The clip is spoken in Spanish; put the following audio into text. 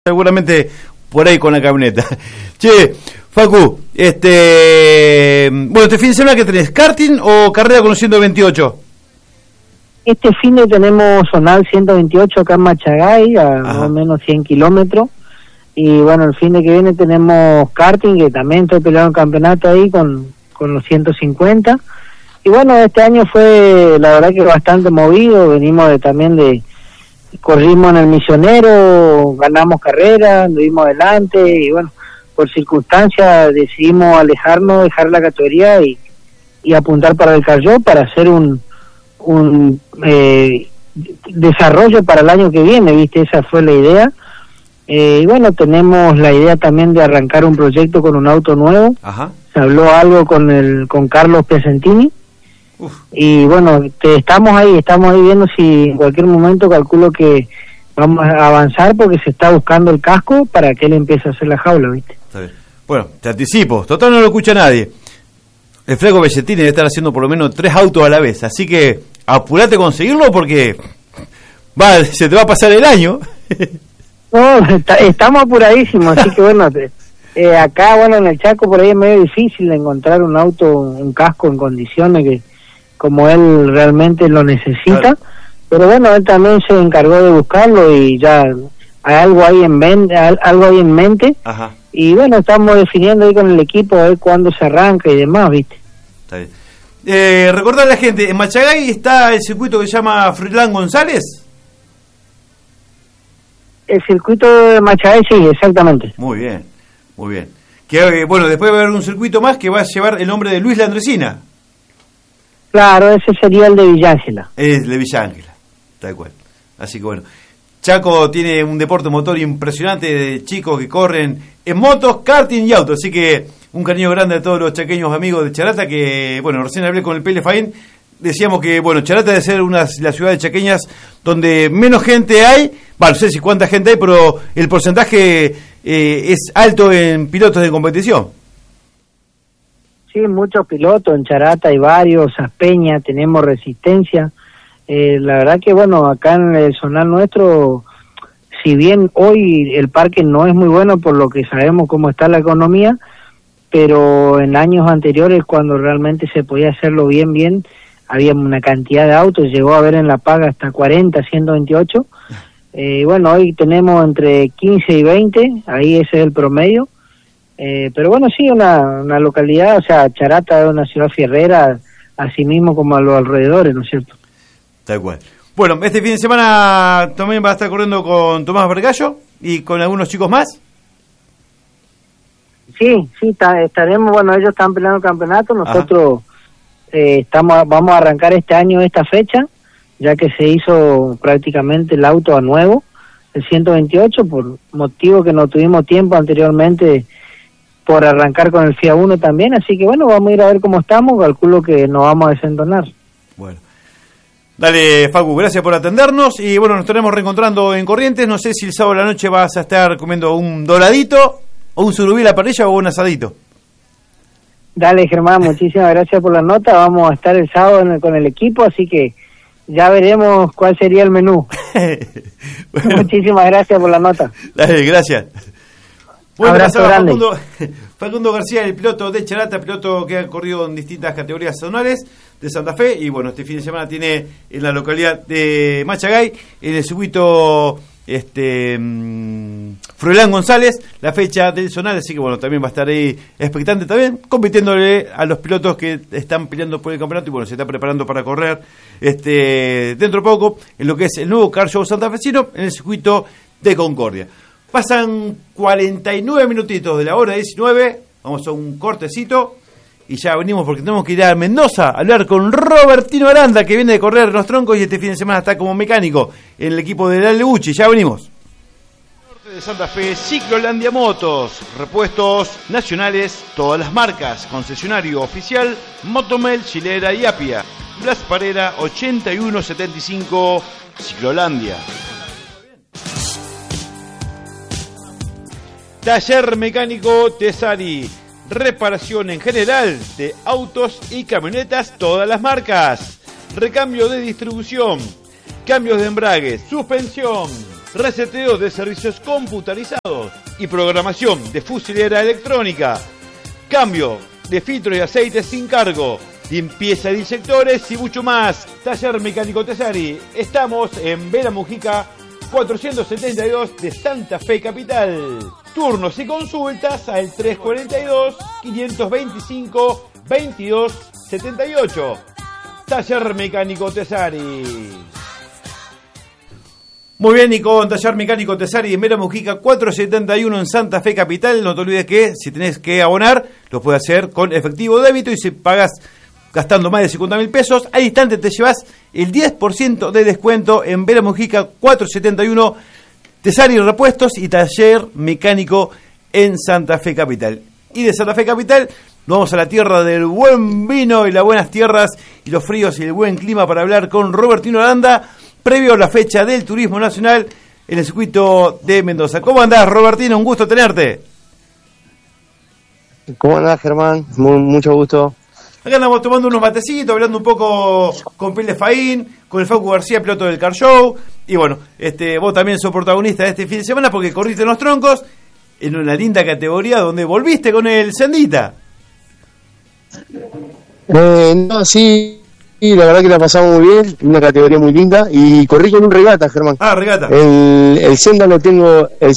Seguramente por ahí con la camioneta. Che, Facu, bueno, este fin de semana, ¿qué tenés? ¿Karting o carrera con los 128? Este fin de tenemos zonal 128 acá en Machagay, a más o menos 100 kilómetros. Y bueno, el fin de que viene tenemos karting, que también estoy peleando el campeonato ahí con los 150. Y bueno, este año fue la verdad que bastante movido, venimos corrimos en el Misionero, ganamos carrera, anduvimos adelante y bueno, por circunstancias decidimos alejarnos, dejar la categoría y apuntar para el Carrió para hacer un desarrollo para el año que viene, ¿viste? Esa fue la idea. Y bueno, tenemos la idea también de arrancar un proyecto con un auto nuevo. Ajá. Se habló algo con Carlos Piacentini. Y bueno, estamos ahí viendo si en cualquier momento calculo que vamos a avanzar porque se está buscando el casco para que él empiece a hacer la jaula, ¿viste? Está bien. Bueno, te anticipo, total no lo escucha nadie. El flaco Piacentini debe estar haciendo por lo menos 3 autos a la vez, así que apurate a conseguirlo porque se te va a pasar el año. No, estamos apuradísimos, así que bueno, acá bueno en el Chaco por ahí es medio difícil encontrar un auto, un casco en condiciones que como él realmente lo necesita, claro. Pero bueno, él también se encargó de buscarlo y ya hay algo ahí en mente, Ajá. Y bueno, estamos definiendo ahí con el equipo a ver cuándo se arranca y demás, ¿viste? Está bien. Recordar a la gente, en Machagay está el circuito que se llama Froilán González. El circuito de Machagay, sí, exactamente. Muy bien, muy bien. Que bueno, después va a haber un circuito más que va a llevar el nombre de Luis Landresina. Claro, ese sería el de Villángela. Es de Villángela, tal cual. Así que bueno, Chaco tiene un deporte motor impresionante de chicos que corren en motos, karting y autos. Así que un cariño grande a todos los chaqueños amigos de Charata que, bueno, recién hablé con el Pele Faín. Decíamos que, bueno, Charata debe ser una de las ciudades chaqueñas donde menos gente hay. Bueno, no sé si cuánta gente hay, pero el porcentaje es alto en pilotos de competición. Sí, muchos pilotos, en Charata hay varios, Aspeña, tenemos Resistencia. La verdad que bueno, acá en el zonal nuestro, si bien hoy el parque no es muy bueno por lo que sabemos cómo está la economía, pero en años anteriores cuando realmente se podía hacerlo bien, había una cantidad de autos, llegó a haber en La Paga hasta 40, 128. Bueno, hoy tenemos entre 15 y 20, ahí ese es el promedio. Pero bueno, sí, una localidad, o sea, Charata es una ciudad fierrera, así mismo como a los alrededores, ¿no es cierto? Tal cual. Bueno, este fin de semana también va a estar corriendo con Tomás Vergallo y con algunos chicos más. Sí, estaremos, bueno, ellos están peleando el campeonato, nosotros vamos a arrancar este año esta fecha, ya que se hizo prácticamente el auto a nuevo, el 128, por motivo que no tuvimos tiempo anteriormente por arrancar con el FIA 1 también, así que bueno, vamos a ir a ver cómo estamos, calculo que nos vamos a desentonar. Bueno, dale Facu, gracias por atendernos y bueno, nos estaremos reencontrando en Corrientes, no sé si el sábado a la noche vas a estar comiendo un doradito o un surubí a la parrilla o un asadito. Dale Germán, muchísimas gracias por la nota, vamos a estar el sábado con el equipo, así que ya veremos cuál sería el menú. Bueno. Muchísimas gracias por la nota. Dale, gracias. Bueno, abrazo grande. Facundo García, el piloto de Charata, piloto que ha corrido en distintas categorías zonales de Santa Fe y bueno, este fin de semana tiene en la localidad de Machagay, en el circuito Froilán González, la fecha del zonal, así que bueno, también va a estar ahí expectante también, compitiéndole a los pilotos que están peleando por el campeonato y bueno, se está preparando para correr dentro de poco en lo que es el nuevo Car Show santafesino en el circuito de Concordia. Pasan 49 minutitos de la hora 19, vamos a un cortecito y ya venimos porque tenemos que ir a Mendoza a hablar con Robertino Aranda que viene de correr los troncos y este fin de semana está como mecánico en el equipo de la Leguchi, ya venimos. Norte de Santa Fe, Ciclolandia Motos, repuestos nacionales, todas las marcas, concesionario oficial, Motomel, Chilera y Apia, Blas Parera 8175, Ciclolandia. Taller Mecánico Tesari, reparación en general de autos y camionetas, todas las marcas, recambio de distribución, cambios de embrague, suspensión, reseteo de servicios computarizados y programación de fusilera electrónica, cambio de filtros y aceites sin cargo, limpieza de inyectores y mucho más. Taller Mecánico Tesari. Estamos en Vera Mujica 472 de Santa Fe Capital. Turnos y consultas al 342-525-2278. Taller Mecánico Tesari. Muy bien, Nico, en Taller Mecánico Tesari en Vera Mujica 471 en Santa Fe Capital. No te olvides que si tenés que abonar, lo puedes hacer con efectivo débito, y si pagas gastando más de 50.000 pesos, al instante te llevas el 10% de descuento en Vera Mujica 471, Tesari Repuestos y Taller Mecánico en Santa Fe Capital. Y de Santa Fe Capital nos vamos a la tierra del buen vino y las buenas tierras y los fríos y el buen clima para hablar con Robertino Aranda, previo a la fecha del turismo nacional en el circuito de Mendoza. ¿Cómo andás, Robertino? Un gusto tenerte. ¿Cómo andás, Germán? Mucho gusto. Acá andamos tomando unos matecitos, hablando un poco con Pile Faín, con el Facu García, piloto del Car Show. Y bueno, vos también sos protagonista de este fin de semana porque corriste en los troncos en una linda categoría donde volviste con el Sendita. No, sí, la verdad que la pasamos muy bien, una categoría muy linda, y corrí con un regata, Germán. Ah, regata. El Senda lo tengo